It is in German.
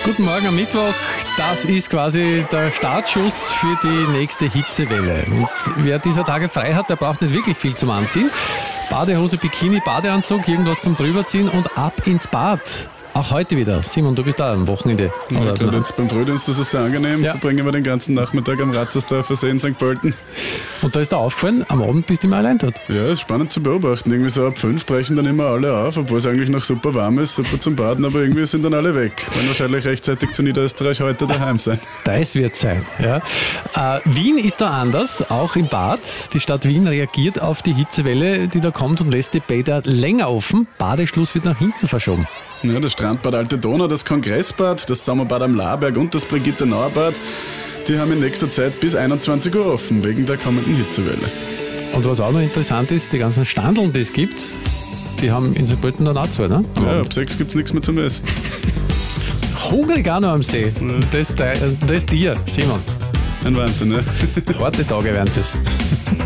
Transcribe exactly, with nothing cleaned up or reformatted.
Guten Morgen am Mittwoch. Das ist quasi der Startschuss für die nächste Hitzewelle. Und wer dieser Tage frei hat, der braucht nicht wirklich viel zum Anziehen. Badehose, Bikini, Badeanzug, irgendwas zum Drüberziehen und ab ins Bad. Auch heute wieder. Simon, du bist da am Wochenende. Ja, gerade jetzt beim Frühdienst, das ist sehr angenehm. Ja. Verbringen wir den ganzen Nachmittag am Ratzersdorfer See in Sankt Pölten. Und da ist dir aufgefallen, am Abend bist du immer allein dort. Ja, ist spannend zu beobachten. Irgendwie so ab fünf brechen dann immer alle auf, obwohl es eigentlich noch super warm ist, super zum Baden, aber irgendwie sind dann alle weg. Werden wahrscheinlich rechtzeitig zu Niederösterreich heute daheim sein. Das wird sein. Ja. Äh, Wien ist da anders, auch im Bad. Die Stadt Wien reagiert auf die Hitzewelle, die da kommt und lässt die Bäder länger offen. Badeschluss wird nach hinten verschoben. Ja, das Strandbad Alte Donau, das Kongressbad, das Sommerbad am Laberg und das Brigitte-Nauer-Bad, die haben in nächster Zeit bis einundzwanzig Uhr offen, wegen der kommenden Hitzewelle. Und was auch noch interessant ist, die ganzen Standeln, die es gibt, die haben in Sankt Pölten dann auch zwei, ne? Ja, ab sechs gibt es nichts mehr zum Essen. Hungrig auch noch am See. Das, das ist dir, Simon. Ein Wahnsinn, ne? Harte Tage wären das.